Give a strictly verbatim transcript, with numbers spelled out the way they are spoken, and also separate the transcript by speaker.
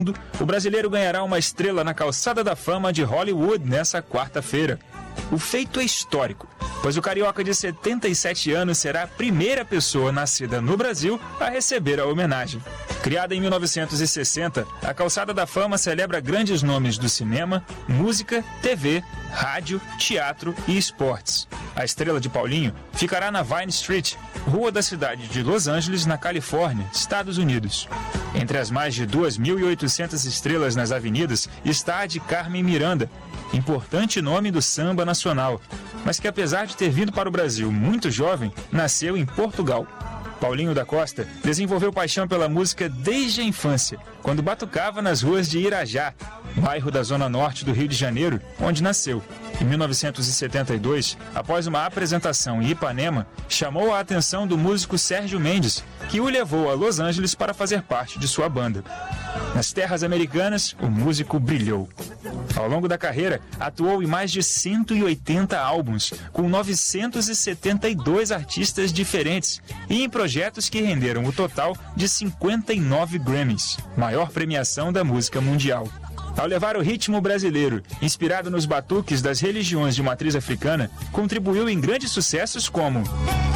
Speaker 1: O brasileiro ganhará uma estrela na calçada da fama de Hollywood nessa quarta-feira. O feito é histórico, pois o carioca de setenta e sete anos será a primeira pessoa nascida no Brasil a receber a homenagem. Criada em mil novecentos e sessenta, a Calçada da Fama celebra grandes nomes do cinema, música, T V, rádio, teatro e esportes. A estrela de Paulinho ficará na Vine Street, rua da cidade de Los Angeles, na Califórnia, Estados Unidos. Entre as mais de duas mil e oitocentas estrelas nas avenidas está a de Carmen Miranda, importante nome do samba nacional, mas que apesar de ter vindo para o Brasil muito jovem, nasceu em Portugal. Paulinho da Costa desenvolveu paixão pela música desde a infância, quando batucava nas ruas de Irajá, bairro da zona norte do Rio de Janeiro, onde nasceu. Em mil novecentos e setenta e dois, após uma apresentação em Ipanema, chamou a atenção do músico Sérgio Mendes, que o levou a Los Angeles para fazer parte de sua banda. Nas terras americanas, o músico brilhou. Ao longo da carreira, atuou em mais de cento e oitenta álbuns, com novecentos e setenta e dois artistas diferentes, e em projetos que renderam o total de cinquenta e nove Grammys, maior premiação da música mundial. Ao levar o ritmo brasileiro, inspirado nos batuques das religiões de matriz africana, contribuiu em grandes sucessos como